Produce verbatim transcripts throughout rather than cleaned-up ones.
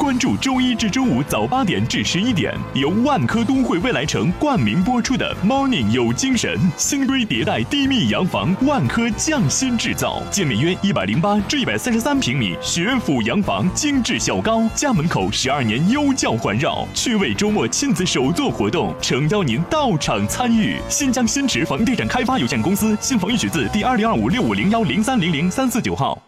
关注周一至周五早八点至十一点，由万科都会未来城冠名播出的 Morning 有精神，新堆迭代低密洋房，万科匠心制造，建面约一百零八至一百三十三平米，学府洋房，精致小高，家门口十二年优教环绕，趣味周末亲子手作活动，诚邀您到场参与。新疆新池房地产开发有限公司新房一许字第二零二五六五零幺零三零零三四九号。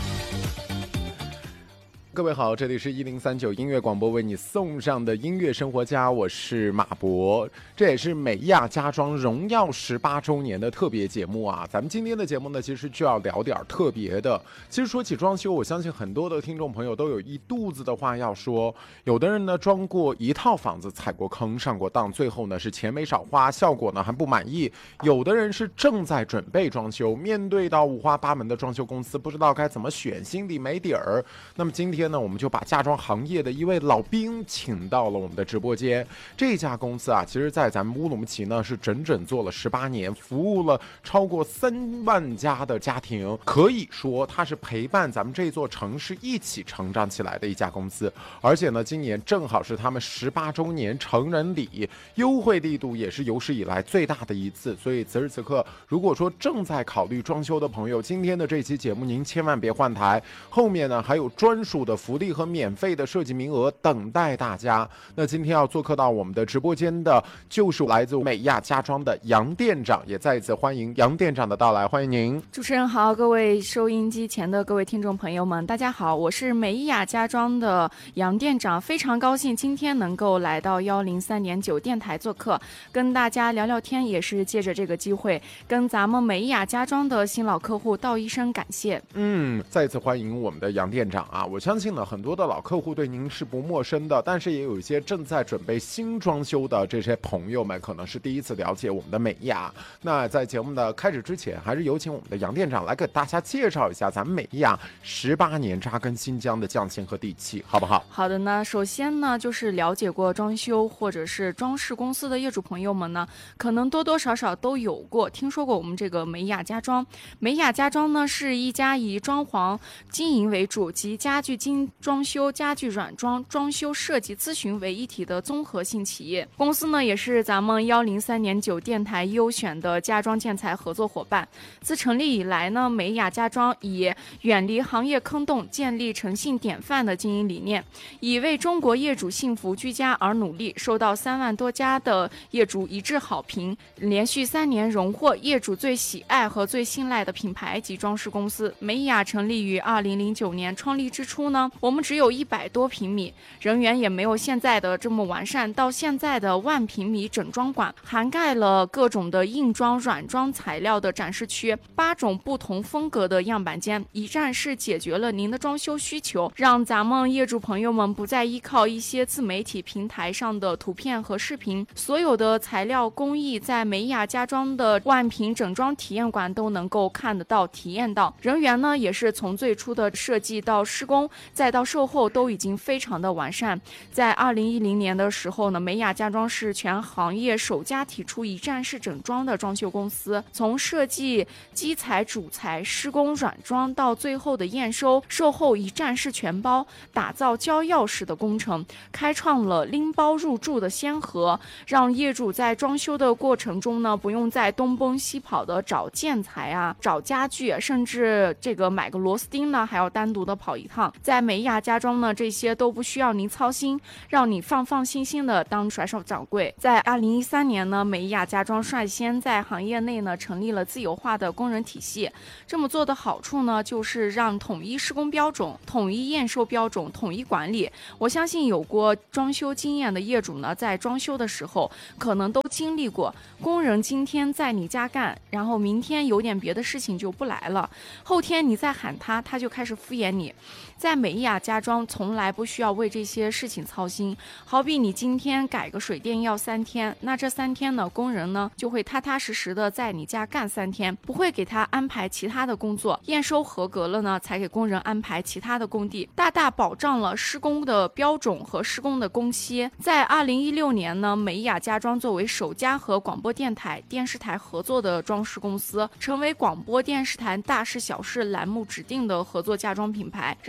各位好，这里是一零三九音乐广播为你送上的音乐生活家，我是马博。这也是美亚家装荣耀十八周年的特别节目啊。咱们今天的节目呢，其实就要聊点特别的。其实说起装修，我相信很多的听众朋友都有一肚子的话要说。有的人呢装过一套房子，踩过坑，上过当，最后呢是钱没少花，效果呢还不满意。有的人是正在准备装修，面对到五花八门的装修公司，不知道该怎么选，心里没底儿。那么今天呢，我们就把家装行业的一位老兵请到了我们的直播间。这家公司啊，其实在咱们乌鲁木齐呢是整整做了十八年，服务了超过三万家的家庭，可以说它是陪伴咱们这座城市一起成长起来的一家公司。而且呢，今年正好是他们十八周年成人礼，优惠力度也是有史以来最大的一次。所以此时此刻，如果说正在考虑装修的朋友，今天的这期节目您千万别换台，后面呢还有专属的福利和免费的设计名额等待大家。那今天要做客到我们的直播间的就是来自美亚家装的杨店长，也再一次欢迎杨店长的到来，欢迎您。 主持人好，各位收音机前的各位听众朋友们，大家好，我是美亚家装的杨店长，非常高兴今天能够来到一零三点九电台做客，跟大家聊聊天，也是借着这个机会跟咱们美亚家装的新老客户道一声感谢。 嗯，再一次欢迎我们的杨店长啊！我相信呢，很多的老客户对您是不陌生的，但是也有一些正在准备新装修的这些朋友们，可能是第一次了解我们的美亚。那在节目的开始之前，还是有请我们的杨店长来给大家介绍一下咱们美亚十八年扎根新疆的匠心和底气，好不好？ 好的呢，首先呢，就是了解过装修或者是装饰公司的业主朋友们呢，可能多多少少都有过听说过我们这个美亚家装。美亚家装呢，是一家以装潢经营为主及家具精装修、家具软装、装修设计咨询为一体的综合性企业。公司呢，也是咱们一零三点九电台优选的家装建材合作伙伴。自成立以来呢，美亚家装以远离行业坑洞，建立诚信典范的经营理念，以为中国业主幸福居家而努力，受到三万多家的业主一致好评，连续三年荣获业主最喜爱和最信赖的品牌及装饰公司。美亚成立于二零零九年，创立之初呢，我们只有一百多平米，人员也没有现在的这么完善，到现在的万平米整装馆，涵盖了各种的硬装、软装材料的展示区，八种不同风格的样板间，一站式解决了您的装修需求，让咱们业主朋友们不再依靠一些自媒体平台上的图片和视频，所有的材料工艺在美亚家装的万平整装体验馆都能够看得到、体验到。人员呢，也是从最初的设计到施工，再到售后都已经非常的完善。在二零一零年的时候呢，美亚家装是全行业首家提出一站式整装的装修公司，从设计、基材、主材、施工、软装到最后的验收、售后一站式全包，打造交钥匙的工程，开创了拎包入住的先河，让业主在装修的过程中呢，不用再东奔西跑的找建材啊、找家具，甚至这个买个螺丝钉呢，还要单独的跑一趟。在美亚家装呢，这些都不需要您操心，让你放放心心的当甩手掌柜。在二零一三年呢，美亚家装率先在行业内呢成立了自由化的工人体系。这么做的好处呢，就是让统一施工标准、统一验收标准、统一管理。我相信有过装修经验的业主呢，在装修的时候可能都经历过，工人今天在你家干，然后明天有点别的事情就不来了，后天你再喊他，他就开始敷衍你。在美亚家装从来不需要为这些事情操心，好比你今天改个水电要三天，那这三天呢，工人呢就会踏踏实实的在你家干三天，不会给他安排其他的工作，验收合格了呢，才给工人安排其他的工地，大大保障了施工的标准和施工的工期。在二零一六年呢，美亚家装作为首家和广播电台、电视台合作的装饰公司，成为广播电视台大事小事栏目指定的合作家装品牌，让业主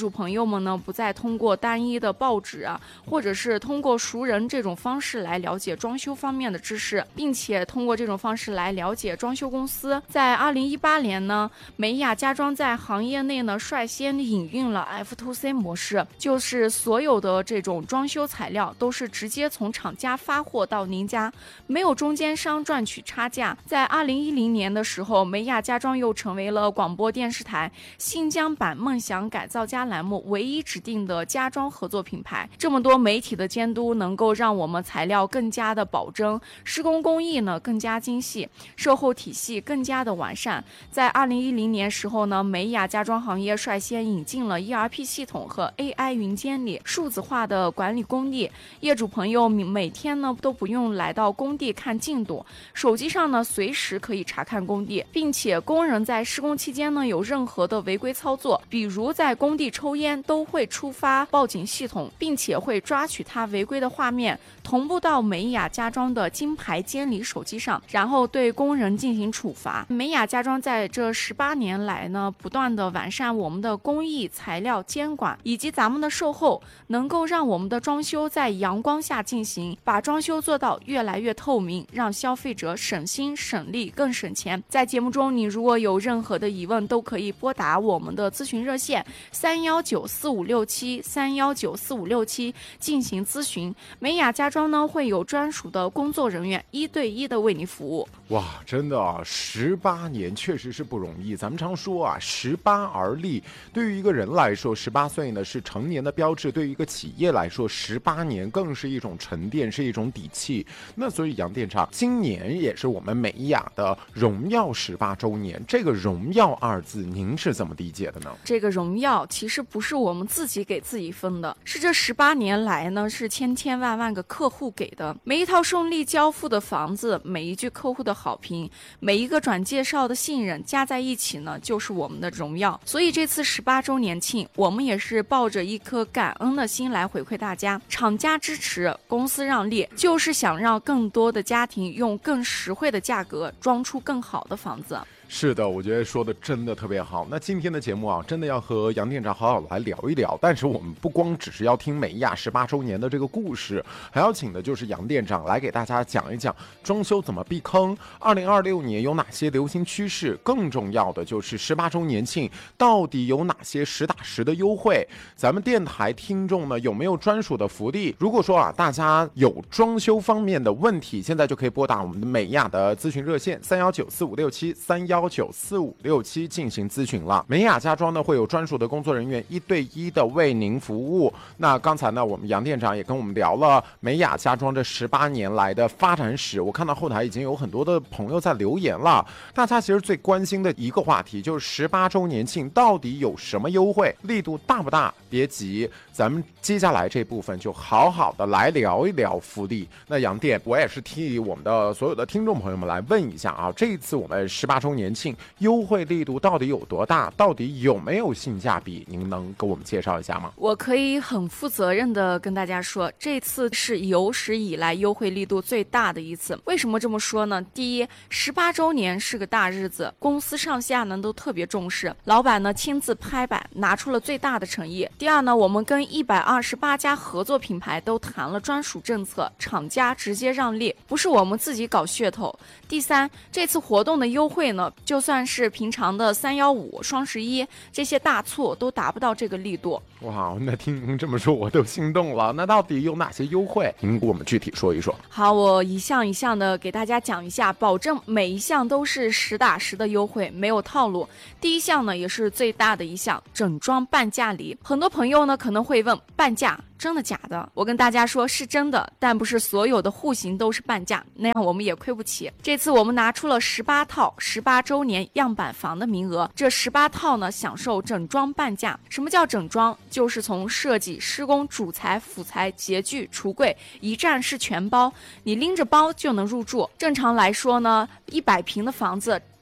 主朋友们呢，不再通过单一的报纸啊，或者是通过熟人这种方式来了解装修方面的知识，并且通过这种方式来了解装修公司。在二零一八年呢，美雅家装在行业内呢率先引运了 F to C 模式，就是所有的这种装修材料都是直接从厂家发货到您家，没有中间商赚取差价。在二零一零年的时候，美雅家装又成为了广播电视台新疆版梦想改造家栏目唯一指定的家装合作品牌。这么多媒体的监督，能够让我们材料更加的保真，施工工艺呢更加精细，售后体系更加的完善。在二零一零年时候呢，美雅家装行业率先引进了 E R P 系统和 A I 云监理数字化的管理工地，业主朋友每天呢都不用来到工地看进度，手机上呢随时可以查看工地，并且工人在施工期间呢有任何的违规操作，比如在工地抽烟，都会触发报警系统，并且会抓取他违规的画面，同步到美雅家装的金牌监理手机上，然后对工人进行处罚。美雅家装在这十八年来呢，不断的完善我们的工艺、材料监管以及咱们的售后，能够让我们的装修在阳光下进行，把装修做到越来越透明，让消费者省心省力更省钱。在节目中，你如果有任何的疑问，都可以拨打我们的咨询热线三幺九四五六七三幺九四五六七进行咨询。美雅家装呢会有专属的工作人员一对一的为你服务。 哇，真的啊，十八年确实是不容易。咱们常说啊，十八而立，对于一个人来说，十八岁呢是成年的标志；对于一个企业来说，十八年更是一种沉淀，是一种底气。那所以杨店长，今年也是我们美雅的荣耀十八周年。这个荣耀二字，您是怎么理解的呢？ 这个荣耀其实不是我们自己给自己分的，是这十八年来呢，是千千万万个客户给的。每一套顺利交付的房子，每一句客户的好评，每一个转介绍的信任，加在一起呢，就是我们的荣耀。所以这次十八周年庆，我们也是抱着一颗感恩的心来回馈大家。厂家支持，公司让利，就是想让更多的家庭用更实惠的价格装出更好的房子。 是的，我觉得说的真的特别好。那今天的节目啊，真的要和杨店长好好来聊一聊。但是我们不光只是要听美雅十八周年的这个故事，还要请的就是杨店长来给大家讲一讲装修怎么避坑，二零二六年有哪些流行趋势，更重要的就是十八周年庆到底有哪些实打实的优惠。咱们电台听众呢有没有专属的福利？如果说啊大家有装修方面的问题，现在就可以拨打我们的美雅的咨询热线三幺九四五六七三幺幺九四五六七进行咨询了。美雅家装呢会有专属的工作人员一对一的为您服务。那刚才呢我们杨店长也跟我们聊了美雅家装这十八年来的发展史，我看到后台已经有很多的朋友在留言了。大家其实最关心的一个话题就是十八周年庆到底有什么优惠，力度大不大？别急，咱们接下来这部分就好好的来聊一聊福利。那杨店，我也是替我们的所有的听众朋友们来问一下啊，这一次我们十八周年庆优惠力度到底有多大？到底有没有性价比？您能给我们介绍一下吗？ 我可以很负责任的跟大家说，这次是有史以来优惠力度最大的一次。为什么这么说呢？第一，十八周年是个大日子，公司上下呢都特别重视，老板呢亲自拍板，拿出了最大的诚意。第二呢，我们跟一百二十八家合作品牌都谈了专属政策，厂家直接让利，不是我们自己搞噱头。第三，这次活动的优惠呢，就算是平常的三幺五、双十一这些大促都达不到这个力度。 哇，那听您这么说我都心动了。那到底有哪些优惠？您给我们具体说一说。 好，我一项一项的给大家讲一下，保证每一项都是实打实的优惠，没有套路。第一项呢，也是最大的一项，整装半价礼。很多朋友呢可能会问，半价真的假的？我跟大家说是真的，但不是所有的户型都是半价，那样我们也亏不起。这次我们拿出了十八套十八周年样板房的名额，这十八套呢享受整装半价。什么叫整装？就是从设计、施工、主材、辅材、洁具、橱柜一站式全包，你拎着包就能入住。正常来说呢，一百平的房子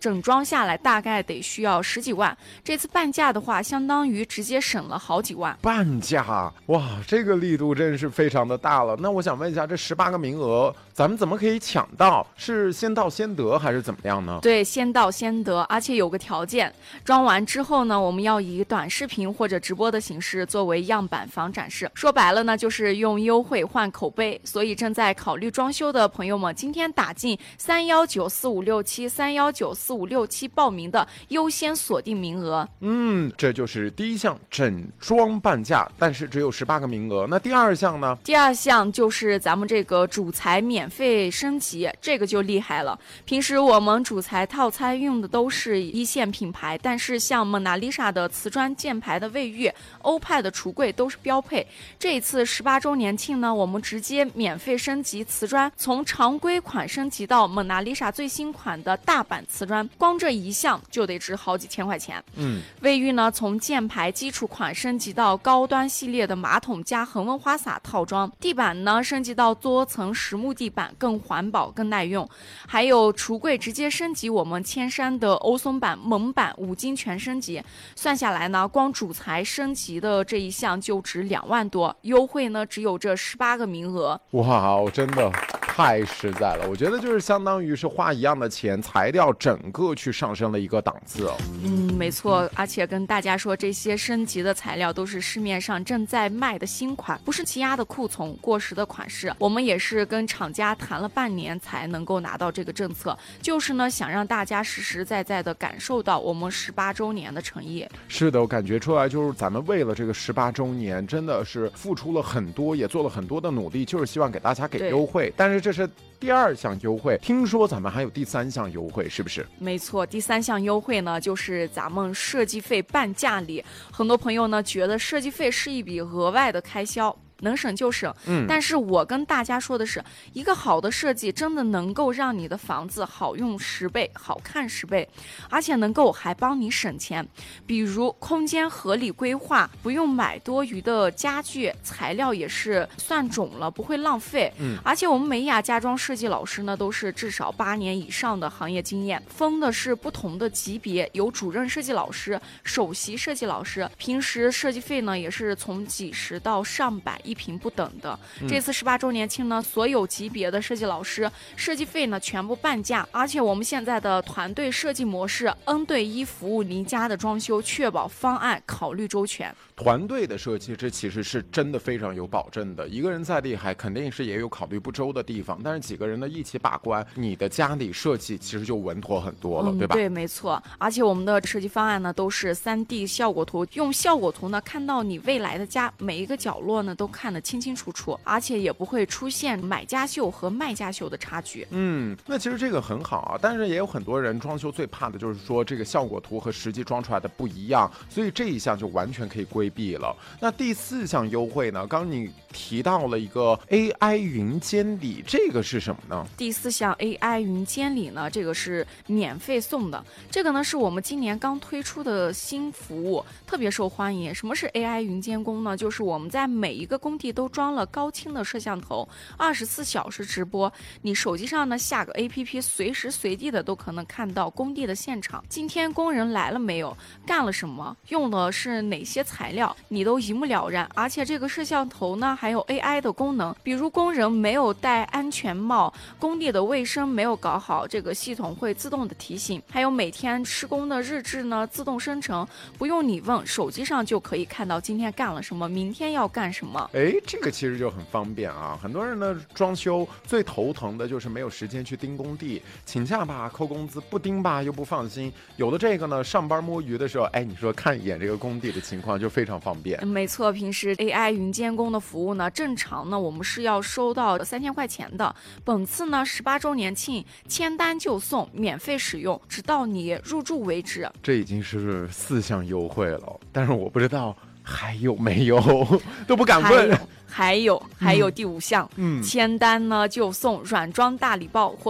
整装下来大概得需要十几万。这次半价的话，相当于直接省了好几万。 半价，哇，这个力度真是非常的大了。那我想问一下，这十八个名额，咱们怎么可以抢到？是先到先得还是怎么样呢？ 对，先到先得，而且有个条件，装完之后呢，我们要以短视频或者直播的形式作为样板房展示。说白了呢，就是用优惠换口碑。所以正在考虑装修的朋友们，今天打进三幺九四五六七三幺九四五六七报名的优先锁定名额。 嗯，这就是第一项，整装半价，但是只有十八个名额。那第二项呢？ 第二项就是咱们这个主材免费升级，这个就厉害了。平时我们主材套餐用的都是一线品牌，但是像蒙娜丽莎的瓷砖键盘的卫浴、欧派的橱柜都是标配。这一次十八周年庆呢，我们直接免费升级瓷砖，从常规款升级到蒙娜丽莎最新款的大版瓷砖，光这一项就得值好几千块钱。 嗯， 卫浴呢，从键盘基础款升级到高端系列的马桶加恒温花洒套装，地板呢升级到多层实木地板，更环保更耐用。还有橱柜直接升级我们千山的欧松板、蒙板五金全升级，算下来呢，光主材升级的这一项就值两万多，优惠呢只有这十八个名额。 哇，真的太实在了，我觉得就是相当于是花一样的钱，材料整个去上升了一个档次哦。 嗯，没错，而且跟大家说，这些升级的材料都是市面上正在卖的新款，不是积压的库存、过时的款式。我们也是跟厂家谈了半年才能够拿到这个政策，就是呢想让大家实实在在的感受到我们十八周年的诚意。 是的，我感觉出来，就是咱们为了这个十八周年，真的是付出了很多，也做了很多的努力，就是希望给大家给优惠。但是这是第二项优惠，听说咱们还有第三项优惠，是不是？ 没错，第三项优惠呢，就是咱们设计费半价里。很多朋友呢觉得设计费是一笔额外的开销，能省就省，嗯，但是我跟大家说的是，一个好的设计真的能够让你的房子好用十倍，好看十倍，而且能够还帮你省钱。比如空间合理规划，不用买多余的家具，材料也是算种了，不会浪费。嗯，而且我们美雅家装设计老师呢，都是至少八年以上的行业经验，分的是不同的级别，有主任设计老师、首席设计老师，平时设计费呢也是从几十到上百。一平不等的。这次十八周年庆呢，所有级别的设计老师设计费呢全部半价，而且我们现在的团队设计模式 N 对一服务您家的装修，确保方案考虑周全。 团队的设计，这其实是真的非常有保证的。一个人再厉害，肯定是也有考虑不周的地方，但是几个人呢一起把关，你的家里设计其实就稳妥很多了， 嗯、 对吧？ 对，没错。而且我们的设计方案呢都是 三 D 效果图，用效果图呢看到你未来的家每一个角落呢都看得清清楚楚，而且也不会出现买家秀和卖家秀的差距。 嗯，那其实这个很好啊，但是也有很多人装修最怕的就是说这个效果图和实际装出来的不一样，所以这一项就完全可以规避了。那第四项优惠呢？刚你提到了一个 A I 云监理，这个是什么呢？ 第四项 A I 云监理呢，这个是免费送的。这个呢是我们今年刚推出的新服务，特别受欢迎。什么是 A I 云监工呢？就是我们在每一个工地都装了高清的摄像头，二十四小时直播。你手机上呢下个 A P P， 随时随地的都可能看到工地的现场。今天工人来了没有？干了什么？用的是哪些材料？你都一目了然。而且这个摄像头呢还有 A I 的功能，比如工人没有戴安全帽，工地的卫生没有搞好，这个系统会自动的提醒。还有每天施工的日志呢自动生成，不用你问，手机上就可以看到今天干了什么，明天要干什么。 哎，这个其实就很方便啊。很多人呢装修最头疼的就是没有时间去盯工地，请假吧扣工资，不盯吧又不放心。有了这个呢，上班摸鱼的时候，哎，你说看一眼这个工地的情况就非常方便。 没错，平时 A I 云监工的服务呢，正常呢我们是要收到三千块钱的。本次呢十八周年庆，签单就送，免费使用，直到你入住为止。 这已经是四项优惠了，但是我不知道还有没有，都不敢问。 还有还有还有第五项，嗯，签单呢就送软装大礼包。